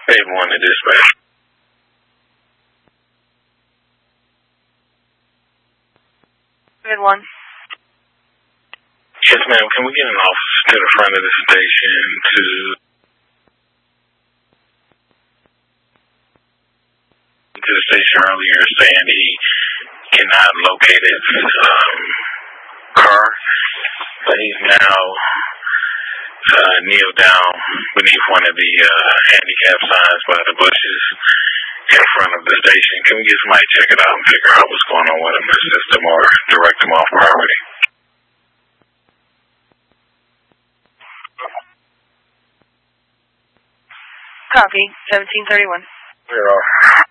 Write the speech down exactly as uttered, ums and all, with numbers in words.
eight one to dispatch. Good one. Yes, ma'am. Can we get an officer to the front of the station to to the station earlier saying he cannot locate his um, car, but he's now uh, kneeled down beneath one of the uh, handicap signs by the bushes in front of the station. Can we get somebody to check it out and figure out what's going on with him, assist him, or direct him off property? Copy. seventeen thirty-one. Zero.